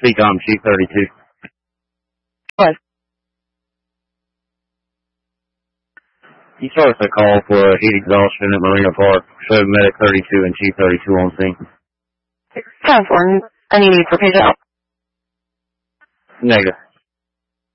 CCOM Chief 32. What? You saw us a call for heat exhaustion at Marina Park. Showed Medic 32 and Chief 32 on scene. Sounds important. Any need for patient help? Negative.